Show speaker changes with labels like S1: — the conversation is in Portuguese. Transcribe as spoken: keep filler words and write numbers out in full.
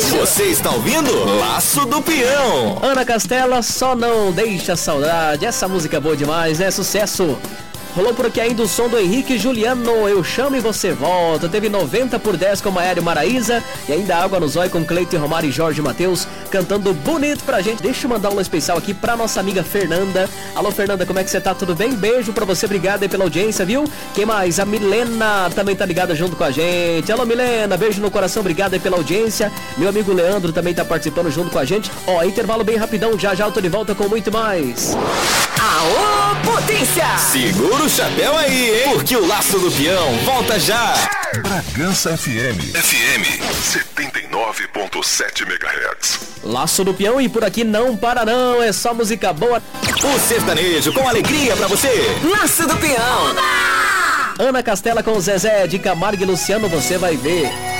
S1: Você está ouvindo Laço do Peão.
S2: Ana Castela, Só Não Deixa Saudade. Essa música é boa demais, né? Sucesso. Rolou por aqui ainda o som do Henrique Juliano, Eu Chamo e Você Volta. Teve noventa por dez com Maério Maraíza. E ainda Água no Zóio com Cleiton Romário e Jorge Mateus cantando bonito pra gente. Deixa eu mandar um especial aqui pra nossa amiga Fernanda. Alô, Fernanda, como é que você tá? Tudo bem? Beijo pra você, obrigado aí pela audiência, viu? Quem mais? A Milena também tá ligada junto com a gente. Alô, Milena, beijo no coração, obrigado aí pela audiência. Meu amigo Leandro também tá participando junto com a gente. Ó, intervalo bem rapidão, já já eu tô de volta com muito mais.
S1: Aô, potência! Segura o chapéu aí, hein? Porque o Laço do Peão volta já!
S3: Bragança F M. F M setenta e nove ponto sete megahertz.
S2: Laço do Peão e por aqui não para não, é só música boa.
S1: O sertanejo com alegria pra você. Laço do Peão.
S2: Ana Castela com Zezé de Camargo e Luciano, você vai ver.